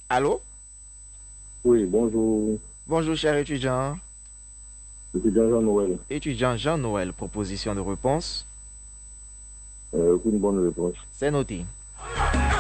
Allô? Oui, bonjour. Bonjour, cher étudiant. Je suis Jean-Noël. Étudiant Jean-Noël, proposition de réponse. Aucune bonne réponse. C'est noté.